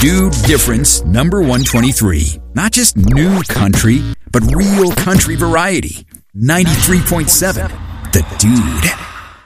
Dude Difference number 123. Not just new country, but real country variety. 93.7. The Dude.